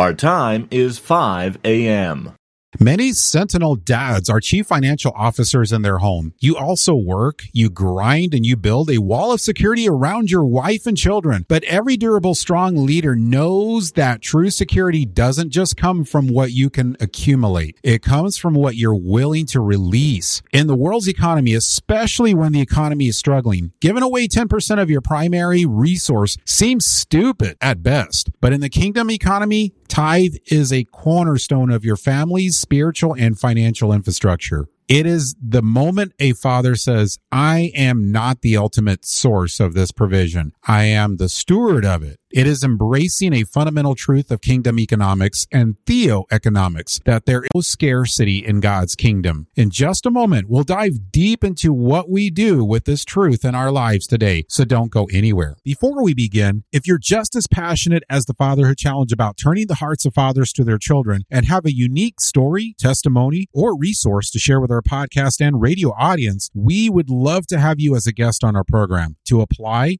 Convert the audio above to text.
Our time is 5 a.m. Many Sentinel dads are chief financial officers in their home. You also work, you grind, and you build a wall of security around your wife and children. But every durable, strong leader knows that true security doesn't just come from what you can accumulate. It comes from what you're willing to release. In the world's economy, especially when the economy is struggling, giving away 10% of your primary resource seems stupid at best. But in the kingdom economy, tithe is a cornerstone of your family's spiritual and financial infrastructure. It is the moment a father says, I am not the ultimate source of this provision. I am the steward of it. It is embracing a fundamental truth of kingdom economics and theoeconomics, that there is scarcity in God's kingdom. In just a moment, we'll dive deep into what we do with this truth in our lives today, so don't go anywhere. Before we begin, if you're just as passionate as the Fatherhood Challenge about turning the hearts of fathers to their children and have a unique story, testimony, or resource to share with our podcast and radio audience, we would love to have you as a guest on our program. To apply,